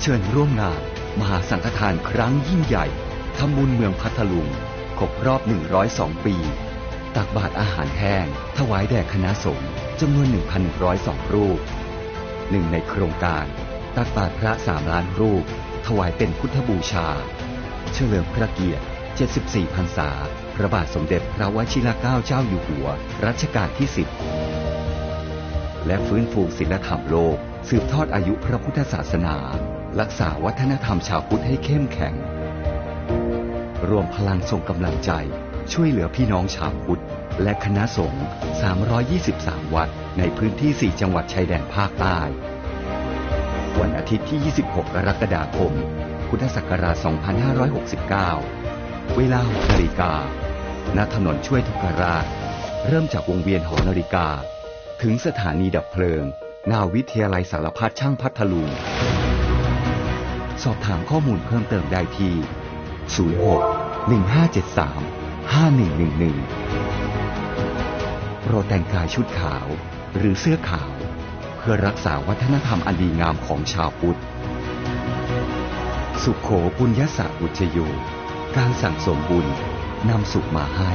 เชิญร่วมงานมหาสังฆทานครั้งยิ่งใหญ่ทำบุญเมืองพัทลุงครบรอบ102 ปีตักบาตรอาหารแห้งถวายแด่คณะสงฆ์จำนวน 1,102 รูปหนึ่งในโครงการตักบาตรพระ3 ล้านรูปถวายเป็นพุทธบูชาเฉลิมพระเกียรติ74 พรรษาพระบาทสมเด็จพระวชิรเกล้าเจ้าอยู่หัวรัชกาลที่ 10และฟื้นฟูศีลธรรมโลกสืบทอดอายุพระพุทธศาสนารักษาวัฒนธรรมชาวพุทธให้เข้มแข็งรวมพลังส่งกำลังใจช่วยเหลือพี่น้องชาวพุทธและคณะสงฆ์323 วัดในพื้นที่ 4 จังหวัดชายแดนภาคใต้วันอาทิตย์ที่ 26 กรกฎาคม พุทธศักราช 2569 เวลา 6 นาฬิกา ณ ถนนช่วยทุกราชเริ่มจากวงเวียนหอนาฬิกาถึงสถานีดับเพลิงหน้าวิทยาลัยสารพัดช่างพัทลุงสอบถามข้อมูลเพิ่มเติมได้ที่ 06-1573-5111 โปรดแต่งกายชุดขาวหรือเสื้อขาวเพื่อรักษาวัฒนธรรมอันดีงามของชาวพุทธสุขโขปุญญสะอุจจโยการสั่งสมบุญนำสุขมาให้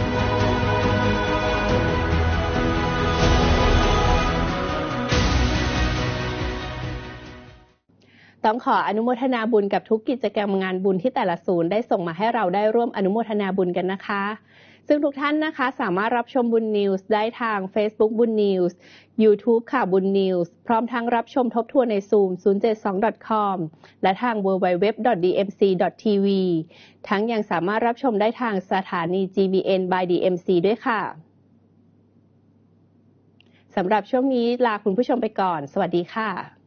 ต้องขออนุโมทนาบุญกับทุกกิจกรรมงานบุญที่แต่ละศูนย์ได้ส่งมาให้เราได้ร่วมอนุโมทนาบุญกันนะคะซึ่งทุกท่านนะคะสามารถรับชมบุญนิวส์ได้ทาง Facebook บุญนิวส์ YouTube ค่ะบุญนิวส์พร้อมทั้งรับชมทบทวนใน Zoom 072.com และทาง www.dmc.tv ทั้งยังสามารถรับชมได้ทางสถานี GBN by DMC ด้วยค่ะสำหรับช่วงนี้ลาคุณผู้ชมไปก่อนสวัสดีค่ะ